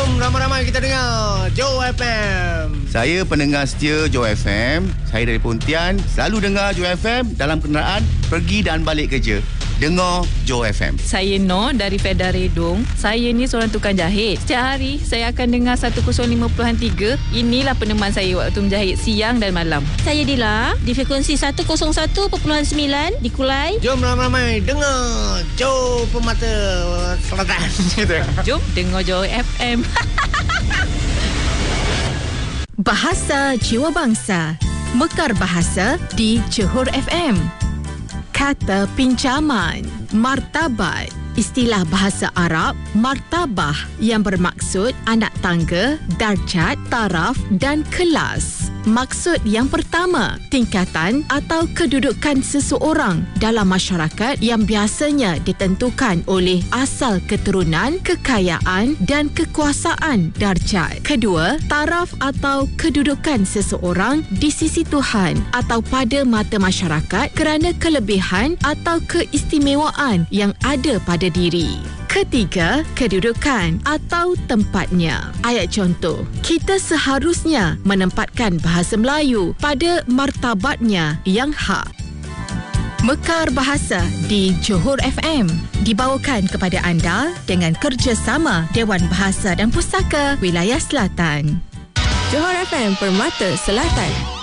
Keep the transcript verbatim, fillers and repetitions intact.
Jom ramai-ramai kita dengar Joe F M. Saya pendengar setia Joe F M. Saya dari Pontian. Selalu dengar Joe F M dalam kenderaan pergi dan balik kerja. Dengar Joe F M. Saya Noh dari Fedah Redong. Saya ni seorang tukang jahit. Setiap hari saya akan dengar seratus lima puluh tiga. Inilah peneman saya waktu menjahit siang dan malam. Saya Dila di frekuensi seratus satu perpuluhan sembilan di Kulai. Jom ramai-ramai dengar Joe Pemata Selatan. Jom dengar Joe F M. Bahasa Jiwa Bangsa. Mekar Bahasa di Johor F M. Kata pinjaman, martabat. Istilah bahasa Arab, martabah yang bermaksud anak tangga, darjat, taraf dan kelas. Maksud yang pertama, tingkatan atau kedudukan seseorang dalam masyarakat yang biasanya ditentukan oleh asal keturunan, kekayaan dan kekuasaan darjat. Kedua, taraf atau kedudukan seseorang di sisi Tuhan atau pada mata masyarakat kerana kelebihan atau keistimewaan yang ada pada diri. Ketiga, kedudukan atau tempatnya. Ayat contoh, kita seharusnya menempatkan bahasa Melayu pada martabatnya yang hak. Mekar Bahasa di Johor F M dibawakan kepada anda dengan kerjasama Dewan Bahasa dan Pustaka Wilayah Selatan. Johor F M Permata Selatan.